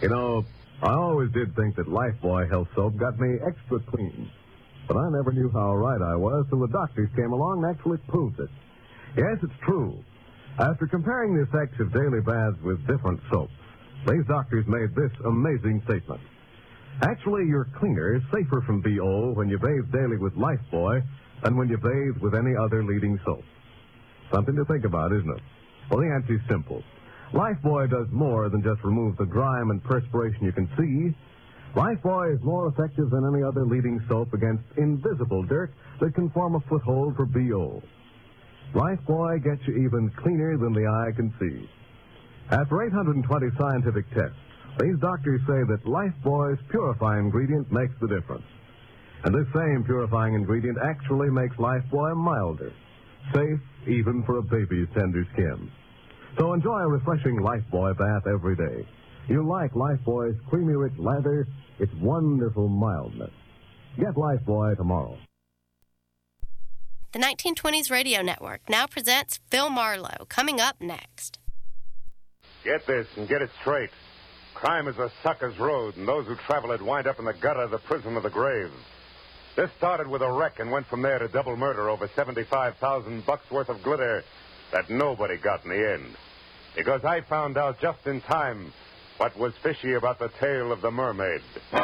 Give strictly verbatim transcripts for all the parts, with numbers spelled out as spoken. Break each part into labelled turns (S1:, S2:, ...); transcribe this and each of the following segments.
S1: You know, I always did think that Lifebuoy Health Soap got me extra clean. But I never knew how right I was till the doctors came along and actually proved it. Yes, it's true. After comparing the effects of daily baths with different soaps, these doctors made this amazing statement. Actually, you're cleaner, safer from B O when you bathe daily with Lifebuoy than when you bathe with any other leading soap. Something to think about, isn't it? Well, the answer's simple. Lifebuoy does more than just remove the grime and perspiration you can see. Lifebuoy is more effective than any other leading soap against invisible dirt that can form a foothold for B O. Lifebuoy gets you even cleaner than the eye can see. After eight hundred twenty scientific tests, these doctors say that Lifebuoy's purifying ingredient makes the difference. And this same purifying ingredient actually makes Lifebuoy milder, safe even for a baby's tender skin. So enjoy a refreshing Lifebuoy bath every day. You'll like Lifebuoy's creamy rich lather, its wonderful mildness. Get Lifebuoy tomorrow.
S2: The nineteen twenties Radio Network now presents Phil Marlowe, coming up next.
S3: Get this and get it straight. Crime is a sucker's road, and those who travel it wind up in the gutter, the prison, or the grave. This started with a wreck and went from there to double murder over seventy-five thousand bucks worth of glitter that nobody got in the end. Because I found out just in time what was fishy about the tale of the mermaid.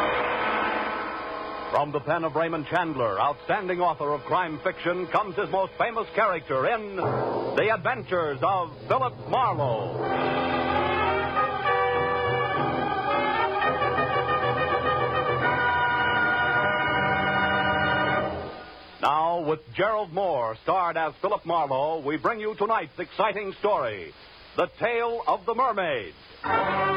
S4: From the pen of Raymond Chandler, outstanding author of crime fiction, comes his most famous character in The Adventures of Philip Marlowe. Now, with Gerald Moore, starred as Philip Marlowe, we bring you tonight's exciting story, The Tale of the Mermaid.